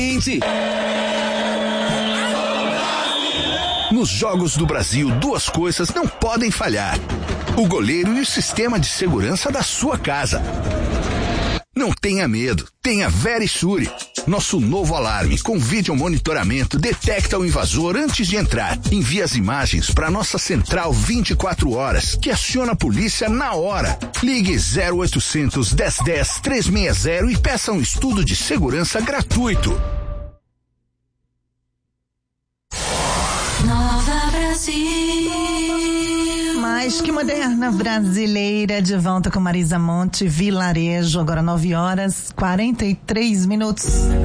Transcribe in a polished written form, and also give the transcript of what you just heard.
Nos Jogos do Brasil, duas coisas não podem falhar: o goleiro e o sistema de segurança da sua casa. Não tenha medo, tenha Verisure. Nosso novo alarme com vídeo monitoramento detecta o invasor antes de entrar. Envia as imagens para nossa central 24 horas, que aciona a polícia na hora. Ligue 0800 1010 360 e peça um estudo de segurança gratuito. Nova Brasil. Mais que moderna brasileira, de volta com Marisa Monte, Vilarejo, agora 9h43.